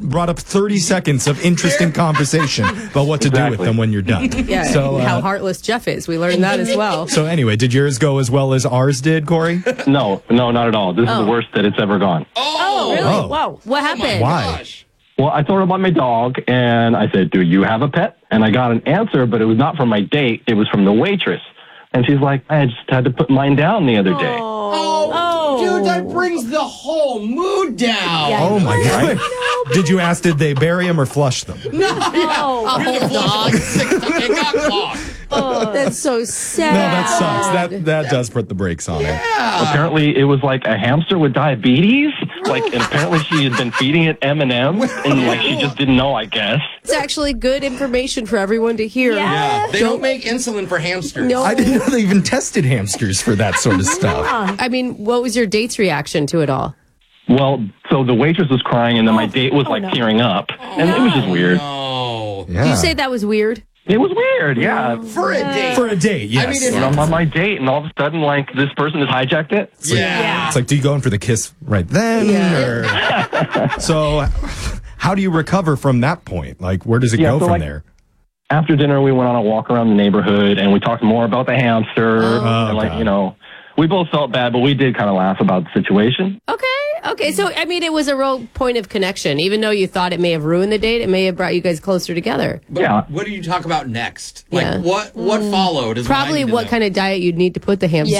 brought up 30 seconds of interesting conversation about what to do with them when you're done. Yeah, so, how heartless Jeff is. We learned that as well. So anyway, did yours go as well as ours did, Corey? No, not at all. This is the worst that it's ever gone. Oh, really? Oh. Wow. What happened? Why? Gosh. Well, I told her about my dog, and I said, do you have a pet? And I got an answer, but it was not from my date. It was from the waitress. And she's like, I just had to put mine down the other day. Dude, that brings the whole mood down. Oh, my God. Did you ask, did they bury them or flush them? A whole dog. It got clogged. That's so sad. No, that sucks. That does put the brakes on it. Apparently, it was like a hamster with diabetes. And apparently she had been feeding it M&Ms, and she just didn't know, I guess. It's actually good information for everyone to hear. Yeah. They don't make insulin for hamsters. No. I didn't know they even tested hamsters for that sort of stuff. I mean, what was your date's reaction to it all? Well, so the waitress was crying, and then my date was tearing up, and it was just weird. Oh. Yeah. Did you say that was weird? It was weird, yeah. For a date. For a date, yes. I mean, And I'm on my date, and all of a sudden, this person has hijacked it. Yeah. It's like, do you go in for the kiss right then? Or... So, how do you recover from that point? Like, where does it go from there? After dinner, we went on a walk around the neighborhood, and we talked more about the hamster. And we both felt bad, but we did kind of laugh about the situation. Okay. So, I mean, it was a real point of connection. Even though you thought it may have ruined the date, it may have brought you guys closer together. But what do you talk about next? Like, what followed? Is Probably what kind of diet you'd need to put the hamster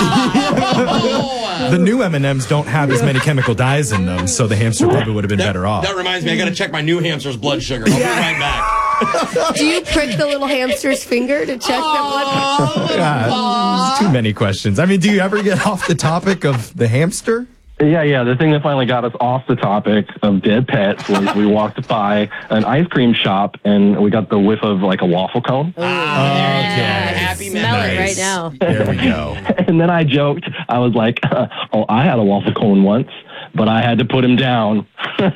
on. The new M&Ms don't have as many chemical dyes in them, so the hamster probably would have been better off. That reminds me, I got to check my new hamster's blood sugar. I'll be right back. Do you prick the little hamster's finger to check that blood? God, too many questions. I mean, do you ever get off the topic of the hamster? Yeah. The thing that finally got us off the topic of dead pets was we walked by an ice cream shop, and we got the whiff of a waffle cone. Happy Smell memories. it right now. There we go. And then I joked. I was like, I had a waffle cone once, but I had to put him down. Down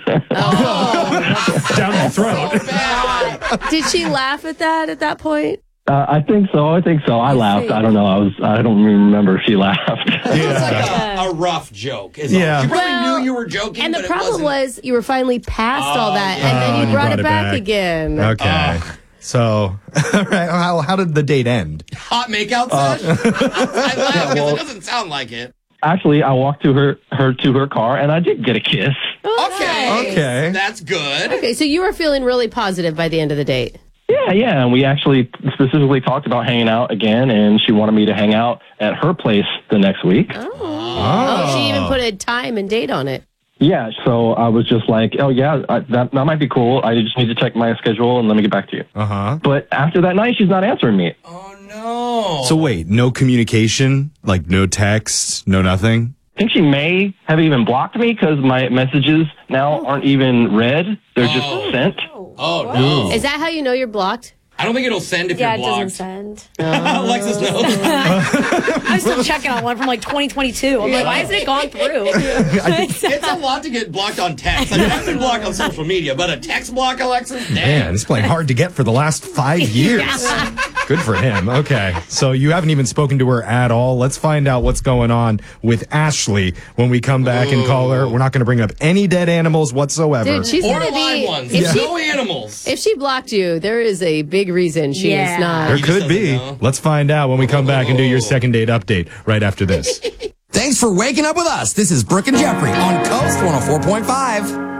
the throat. Did she laugh at that at that point? I think so. I laughed. I don't know. I don't even remember if she laughed. It's like a rough joke. Yeah. She probably knew you were joking. And the but problem it wasn't. was you were finally past all that, and then you brought it back again. Okay. So, all right. How did the date end? Hot makeout session? I laugh because it doesn't sound like it. Actually, I walked to her to her car, and I did get a kiss. Okay. That's good. Okay, so you were feeling really positive by the end of the date. Yeah, and we actually specifically talked about hanging out again, and she wanted me to hang out at her place the next week. Oh, she even put a time and date on it. Yeah, so I was just like, that might be cool. I just need to check my schedule and let me get back to you. Uh-huh. But after that night, she's not answering me. Oh, no. So wait, no communication? Like no texts, no nothing? I think she may have even blocked me because my messages now aren't even read. They're just sent. Oh, no. Is that how you know you're blocked? I don't think it'll send if you're It blocked. doesn't send. Alexis knows. I'm still checking on one from 2022. I'm like, why hasn't it gone through? It's a lot to get blocked on text. I mean, I've been blocked on social media, but a text block, Alexis? Man, it's playing hard to get for the last 5 years. Good for him. Okay. So you haven't even spoken to her at all. Let's find out what's going on with Ashley when we come back and call her. We're not going to bring up any dead animals whatsoever. Dude, she's Or going to live be... ones. If, No animals. if she blocked you, there is a big reason she is not. There He just could doesn't be. know. Let's find out when we come back and do your second date update right after this. Thanks for waking up with us. This is Brooke and Jeffrey on Coast 104.5.